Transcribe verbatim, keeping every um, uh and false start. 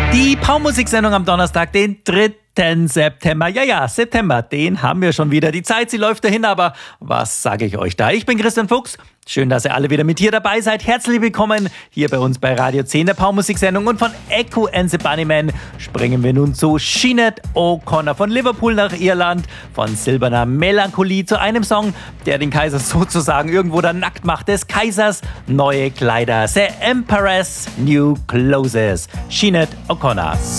Die Paumusiksendung am Donnerstag, den dritten September. Ja, ja, September, den haben wir schon wieder. Die Zeit, sie läuft dahin, aber was sage ich euch da? Ich bin Christian Fuchs. Schön, dass ihr alle wieder mit hier dabei seid. Herzlich willkommen hier bei uns bei Radio zehn, der Paumusiksendung. Und von Echo and the Bunnymen springen wir nun zu Sinead O'Connor. Von Liverpool nach Irland, von silberner Melancholie zu einem Song, der den Kaiser sozusagen irgendwo da nackt macht. Des Kaisers neue Kleider. The Emperor's New Clothes. Sinead O'Connor.